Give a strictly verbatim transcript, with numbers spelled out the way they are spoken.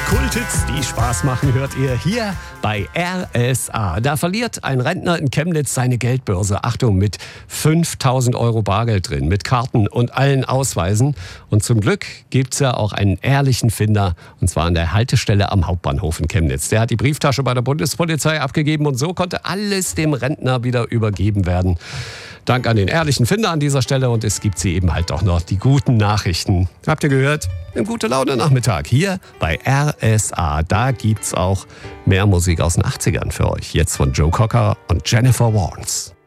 Kulthits, die Spaß machen, hört ihr hier bei R S A. Da verliert ein Rentner in Chemnitz seine Geldbörse. Achtung, mit fünftausend Euro Bargeld drin, mit Karten und allen Ausweisen. Und zum Glück gibt es ja auch einen ehrlichen Finder, und zwar an der Haltestelle am Hauptbahnhof in Chemnitz. Der hat die Brieftasche bei der Bundespolizei abgegeben und so konnte alles dem Rentner wieder übergeben werden. Dank an den ehrlichen Finder an dieser Stelle, und es gibt sie eben halt auch noch, die guten Nachrichten. Habt ihr gehört? Ein gute Laune Nachmittag hier bei R S A. Da gibt's auch mehr Musik aus den achtzigern für euch. Jetzt von Joe Cocker und Jennifer Warnes.